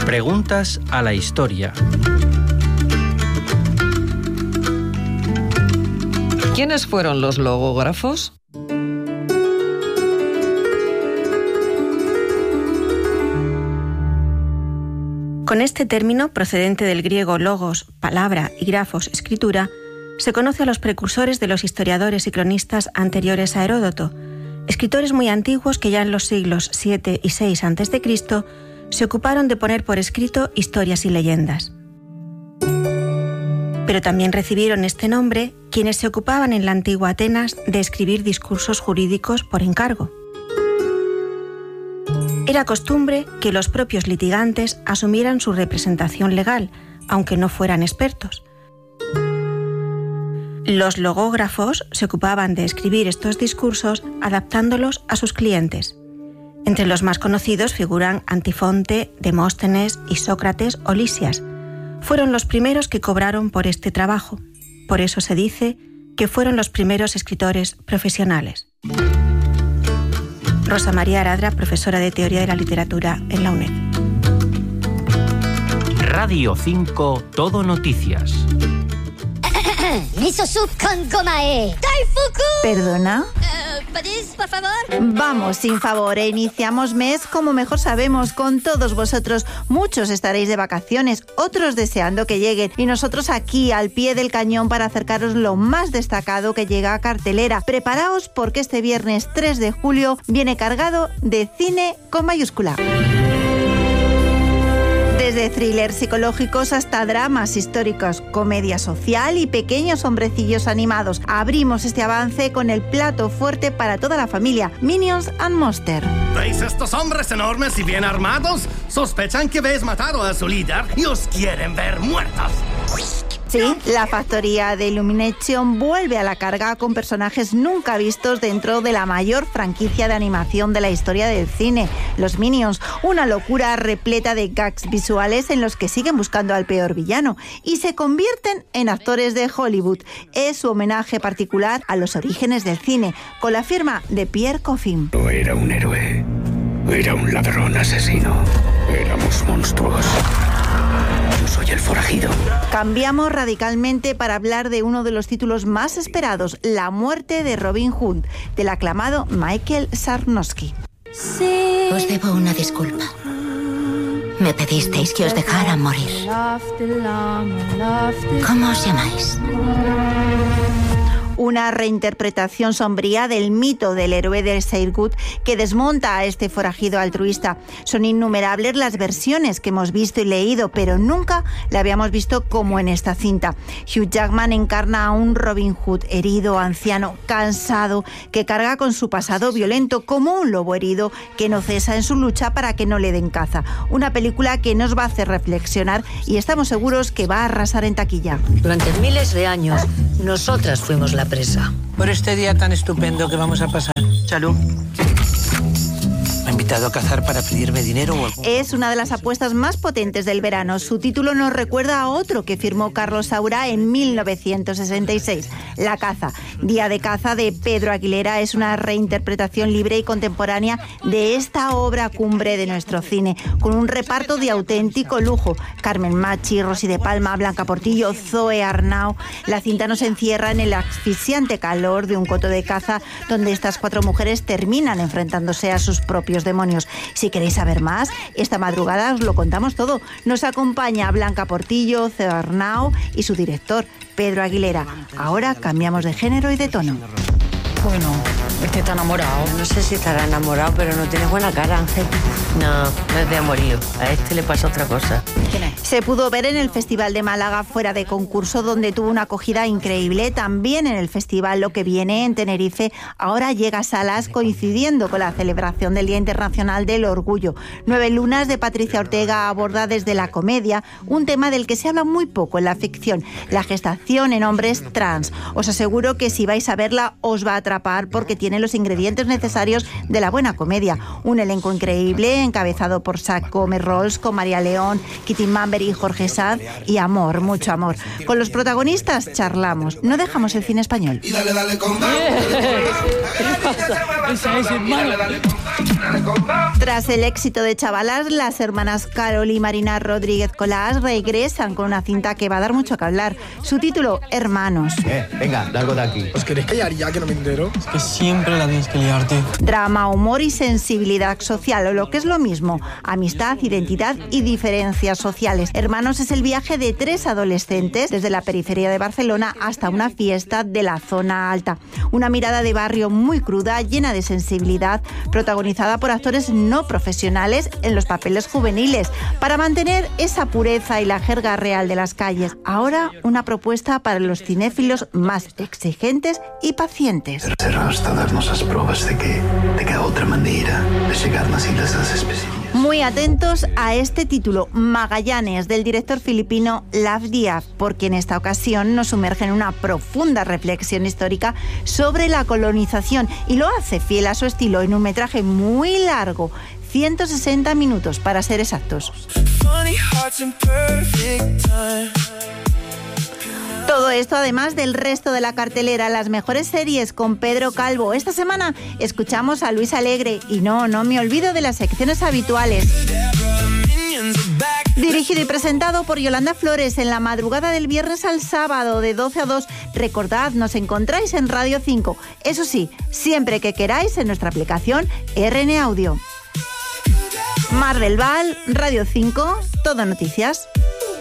Preguntas a la historia. ¿Quiénes fueron los logógrafos? Con este término, procedente del griego logos, palabra, y grafos, escritura, se conoce a los precursores de los historiadores y cronistas anteriores a Heródoto, escritores muy antiguos que ya en los siglos VII y VI a.C. se ocuparon de poner por escrito historias y leyendas. Pero también recibieron este nombre quienes se ocupaban en la antigua Atenas de escribir discursos jurídicos por encargo. Era costumbre que los propios litigantes asumieran su representación legal, aunque no fueran expertos. Los logógrafos se ocupaban de escribir estos discursos adaptándolos a sus clientes. Entre los más conocidos figuran Antifonte, Demóstenes y Sócrates o Lisias. Fueron los primeros que cobraron por este trabajo. Por eso se dice que fueron los primeros escritores profesionales. Rosa María Aradra, profesora de Teoría de la Literatura en la UNED. Radio 5 Todo Noticias. Miso soup con gomae. ¡Daifuku! ¿Perdona? ¿Podéis, por favor? Vamos, sin favor, iniciamos mes como mejor sabemos con todos vosotros. Muchos estaréis de vacaciones, otros deseando que lleguen y nosotros aquí al pie del cañón para acercaros lo más destacado que llega a cartelera. Preparaos porque este viernes 3 de julio viene cargado de cine con mayúscula. Desde thrillers psicológicos hasta dramas históricos, comedia social y pequeños hombrecillos animados. Abrimos este avance con el plato fuerte para toda la familia, Minions and Monster. ¿Veis estos hombres enormes y bien armados? Sospechan que habéis matado a su líder y os quieren ver muertos. Sí, la factoría de Illumination vuelve a la carga con personajes nunca vistos dentro de la mayor franquicia de animación de la historia del cine, los Minions, una locura repleta de gags visuales en los que siguen buscando al peor villano y se convierten en actores de Hollywood. Es su homenaje particular a los orígenes del cine, con la firma de Pierre Coffin. No era un héroe, era un ladrón asesino, éramos monstruos. Soy el forajido. Cambiamos radicalmente para hablar de uno de los títulos más esperados, La muerte de Robin Hood, del aclamado Michael Sarnowski. Os debo una disculpa. Me pedisteis que os dejara morir. ¿Cómo os llamáis? Una reinterpretación sombría del mito del héroe de Sailgut que desmonta a este forajido altruista. Son innumerables las versiones que hemos visto y leído, pero nunca la habíamos visto como en esta cinta. Hugh Jackman encarna a un Robin Hood herido, anciano, cansado, que carga con su pasado violento como un lobo herido que no cesa en su lucha para que no le den caza. Una película que nos va a hacer reflexionar y estamos seguros que va a arrasar en taquilla. Durante miles de años, nosotras fuimos la presa. Por este día tan estupendo que vamos a pasar. Salud. ¿Me ha invitado a cazar para pedirme dinero o algo? Es una de las apuestas más potentes del verano. Su título nos recuerda a otro que firmó Carlos Saura en 1966, La caza. Día de caza de Pedro Aguilera es una reinterpretación libre y contemporánea de esta obra cumbre de nuestro cine, con un reparto de auténtico lujo. Carmen Machi, Rosy de Palma, Blanca Portillo, Zoe Arnau. La cinta nos encierra en el asfixiante calor de un coto de caza donde estas 4 mujeres terminan enfrentándose a sus propios demonios. Si queréis saber más, esta madrugada os lo contamos todo. Nos acompaña Blanca Portillo, Zoe Arnau y su director, Pedro Aguilera. Ahora cambiamos de género y de tono. Bueno, este está enamorado. No sé si estará enamorado, pero no tiene buena cara, Ángel. No, no es de amorío. A este le pasa otra cosa. ¿Quién es? Se pudo ver en el Festival de Málaga fuera de concurso, donde tuvo una acogida increíble. También en el Festival Lo que viene en Tenerife. Ahora llega a salas coincidiendo con la celebración del Día Internacional del Orgullo. 9 lunas de Patricia Ortega aborda desde la comedia un tema del que se habla muy poco en la ficción, la gestación en hombres trans. Os aseguro que si vais a verla os va a atrapar porque tiene los ingredientes necesarios de la buena comedia. Un elenco increíble encabezado por Zach Gomez-Rolls con María León, Kitty Mamber y Jorge Sanz, y amor, mucho amor. Con los protagonistas charlamos, no dejamos el cine español. Y dale, con Tras el éxito de Chavalas, las hermanas Carol y Marina Rodríguez Colás regresan con una cinta que va a dar mucho que hablar. Su título, Hermanos. Venga, largo de aquí. ¿Os queréis callar ya que no me entero? Es que siempre la tienes que liarte. Drama, humor y sensibilidad social, o lo que es lo mismo, amistad, identidad y diferencias sociales. Hermanos es el viaje de 3 adolescentes desde la periferia de Barcelona hasta una fiesta de la zona alta. Una mirada de barrio muy cruda, llena de sensibilidad, protagonizada por actores no profesionales en los papeles juveniles, para mantener esa pureza y la jerga real de las calles. Ahora, una propuesta para los cinéfilos más exigentes y pacientes. Será hasta darnos las pruebas de que otra manera de llegar a las islas de las especialidades. Muy atentos a este título, Magallanes, del director filipino Lav Diaz, porque en esta ocasión nos sumerge en una profunda reflexión histórica sobre la colonización y lo hace fiel a su estilo en un metraje muy largo, 160 minutos para ser exactos. Todo esto además del resto de la cartelera, las mejores series con Pedro Calvo. Esta semana escuchamos a Luis Alegre y no me olvido de las secciones habituales. Dirigido y presentado por Yolanda Flores en la madrugada del viernes al sábado de 12 a 2. Recordad, nos encontráis en Radio 5. Eso sí, siempre que queráis en nuestra aplicación RN Audio. Mar del Val, Radio 5, Todo Noticias.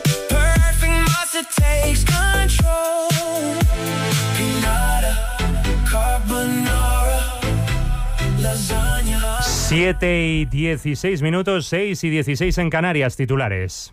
7:16 minutos, 6:16 en Canarias, titulares.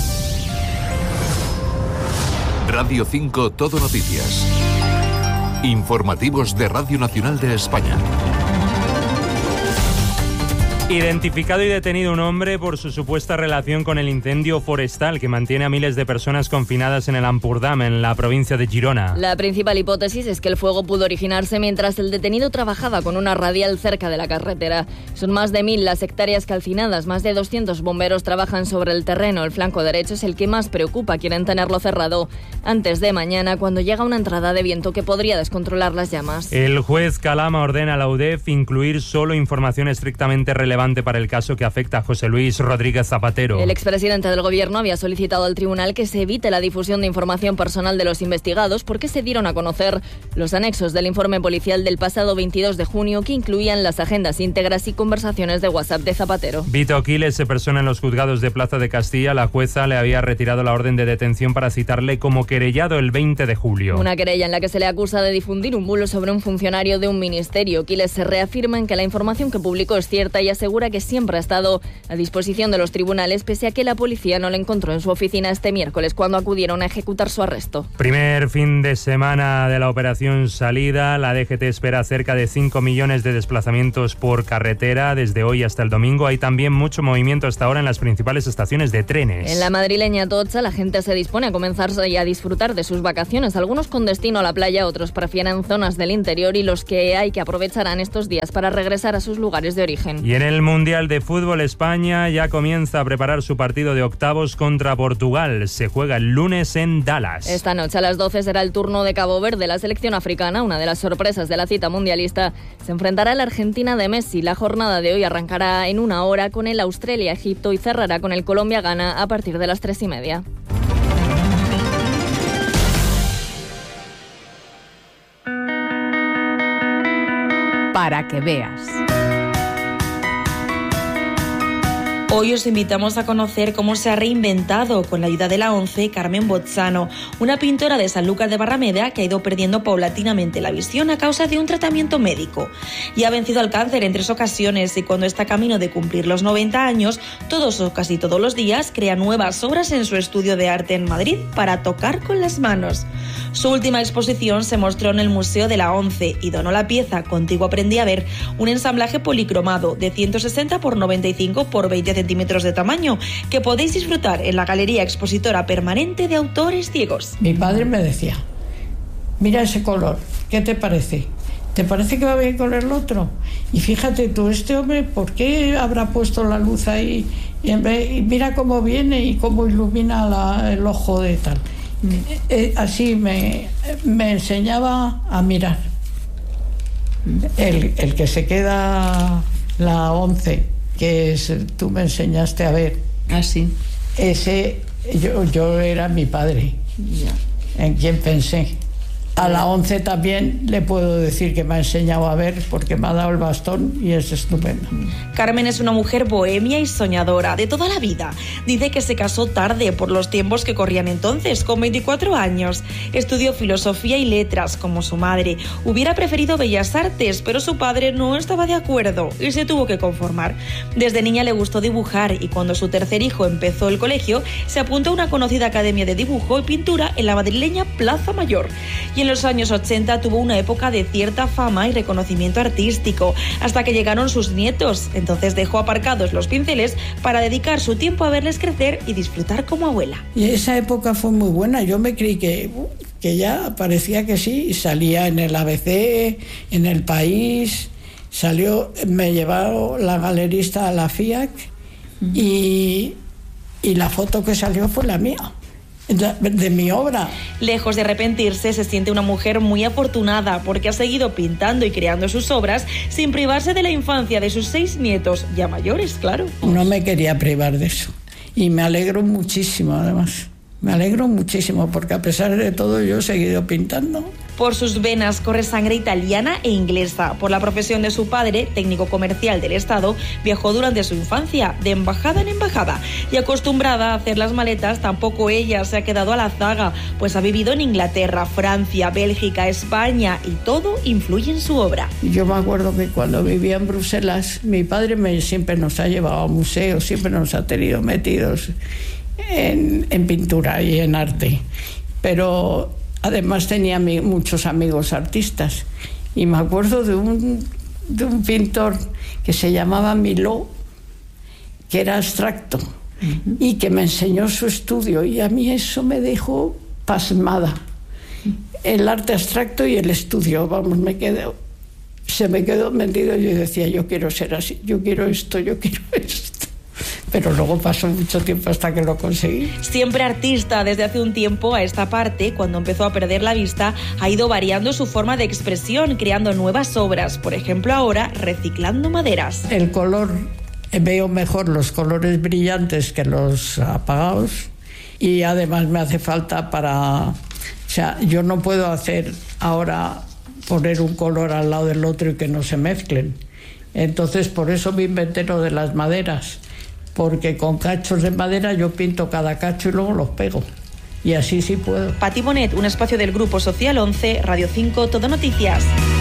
Radio 5, Todo Noticias. Informativos de Radio Nacional de España. Identificado y detenido un hombre por su supuesta relación con el incendio forestal que mantiene a miles de personas confinadas en el Ampurdam, en la provincia de Girona. La principal hipótesis es que el fuego pudo originarse mientras el detenido trabajaba con una radial cerca de la carretera. Son más de 1.000 las hectáreas calcinadas, más de 200 bomberos trabajan sobre el terreno. El flanco derecho es el que más preocupa, quieren tenerlo cerrado antes de mañana, cuando llega una entrada de viento que podría descontrolar las llamas. El juez Calama ordena a la UDEF incluir solo información estrictamente relevante para el caso que afecta a José Luis Rodríguez Zapatero. El expresidente del gobierno había solicitado al tribunal que se evite la difusión de información personal de los investigados porque se dieron a conocer los anexos del informe policial del pasado 22 de junio que incluían las agendas íntegras y conversaciones de WhatsApp de Zapatero. Vito Quiles se persona en los juzgados de Plaza de Castilla. La jueza le había retirado la orden de detención para citarle como querellado el 20 de julio. Una querella en la que se le acusa de difundir un bulo sobre un funcionario de un ministerio. Quiles se reafirma en que la información que publicó es cierta y asegura que siempre ha estado a disposición de los tribunales, pese a que la policía no le encontró en su oficina este miércoles cuando acudieron a ejecutar su arresto. Primer fin de semana de la operación Salida. La DGT espera cerca de 5 millones de desplazamientos por carretera desde hoy hasta el domingo. Hay también mucho movimiento hasta ahora en las principales estaciones de trenes. En la madrileña Atocha la gente se dispone a comenzar y a disfrutar de sus vacaciones, algunos con destino a la playa, otros prefieren zonas del interior y los que hay que aprovecharán estos días para regresar a sus lugares de origen. Y en el Mundial de Fútbol, España ya comienza a preparar su partido de octavos contra Portugal. Se juega el lunes en Dallas. Esta noche a las 12 será el turno de Cabo Verde. La selección africana, una de las sorpresas de la cita mundialista, se enfrentará a la Argentina de Messi. La jornada de hoy arrancará en 1 hora con el Australia-Egipto y cerrará con el Colombia-Ghana a partir de las 3:30. Para que veas. Hoy os invitamos a conocer cómo se ha reinventado, con la ayuda de la ONCE, Carmen Bozzano, una pintora de Sanlúcar de Barrameda que ha ido perdiendo paulatinamente la visión a causa de un tratamiento médico. Y ha vencido al cáncer en 3 ocasiones y cuando está camino de cumplir los 90 años, todos o casi todos los días crea nuevas obras en su estudio de arte en Madrid para tocar con las manos. Su última exposición se mostró en el Museo de la ONCE y donó la pieza Contigo aprendí a ver, un ensamblaje policromado de 160 por 95 por 20 centímetros de tamaño, que podéis disfrutar en la Galería Expositora Permanente de Autores Ciegos. Mi padre me decía, mira ese color, ¿qué te parece? ¿Te parece que va bien con el otro? Y fíjate tú, este hombre, ¿por qué habrá puesto la luz ahí? Y mira cómo viene y cómo ilumina el ojo de tal. Así me enseñaba a mirar. El que se queda la 11, que tú me enseñaste a ver. Ah, sí. Ese, yo era mi padre. Ya. ¿En quién pensé? A la 11 también le puedo decir que me ha enseñado a ver, porque me ha dado el bastón y es estupendo. Carmen es una mujer bohemia y soñadora de toda la vida. Dice que se casó tarde por los tiempos que corrían entonces, con 24 años. Estudió filosofía y letras, como su madre. Hubiera preferido bellas artes, pero su padre no estaba de acuerdo y se tuvo que conformar. Desde niña le gustó dibujar y cuando su tercer hijo empezó el colegio, se apuntó a una conocida academia de dibujo y pintura en la madrileña Plaza Mayor. Y en los años 80 tuvo una época de cierta fama y reconocimiento artístico, hasta que llegaron sus nietos. Entonces dejó aparcados los pinceles para dedicar su tiempo a verles crecer y disfrutar como abuela. Y esa época fue muy buena. Yo me creí que ya parecía que sí. Salía en el ABC, en El País. Me llevaron la galerista a la FIAC y la foto que salió fue la mía. De mi obra. Lejos de arrepentirse, se siente una mujer muy afortunada porque ha seguido pintando y creando sus obras sin privarse de la infancia de sus 6 nietos, ya mayores, claro. No me quería privar de eso y me alegro muchísimo, además. Me alegro muchísimo porque a pesar de todo yo he seguido pintando. Por sus venas corre sangre italiana e inglesa. Por la profesión de su padre, técnico comercial del Estado, viajó durante su infancia de embajada en embajada. Y acostumbrada a hacer las maletas, tampoco ella se ha quedado a la zaga, pues ha vivido en Inglaterra, Francia, Bélgica, España y todo influye en su obra. Yo me acuerdo que cuando vivía en Bruselas, mi padre siempre nos ha llevado a museos, siempre nos ha tenido metidos en pintura y en arte. Pero además tenía muchos amigos artistas y me acuerdo de un pintor que se llamaba Miló, que era abstracto y que me enseñó su estudio y a mí eso me dejó pasmada. El arte abstracto y el estudio, vamos, se me quedó metido. Yo decía, yo quiero ser así, yo quiero esto, yo quiero esto. Pero luego pasó mucho tiempo hasta que lo conseguí. Siempre artista desde hace un tiempo a esta parte, cuando empezó a perder la vista, ha ido variando su forma de expresión, creando nuevas obras. Por ejemplo, ahora reciclando maderas. El color, veo mejor los colores brillantes que los apagados y además me hace falta o sea, yo no puedo hacer ahora poner un color al lado del otro y que no se mezclen. Entonces, por eso me inventé lo de las maderas. Porque con cachos de madera yo pinto cada cacho y luego los pego. Y así sí puedo. Pati Bonet, un espacio del Grupo Social 11, Radio 5, Todo Noticias.